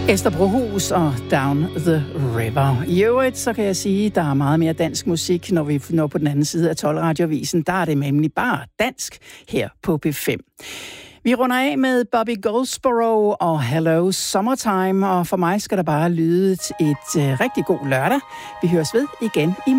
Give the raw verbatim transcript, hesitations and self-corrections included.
Esther Brohus og Down the River. I øvrigt, så kan jeg sige, at der er meget mere dansk musik, når vi når på den anden side af tolv Radioavisen. Der er det nemlig bare dansk her på P fem. Vi runder af med Bobby Goldsboro og Hello Summertime, og for mig skal der bare lyde et, et uh, rigtig god lørdag. Vi høres ved igen i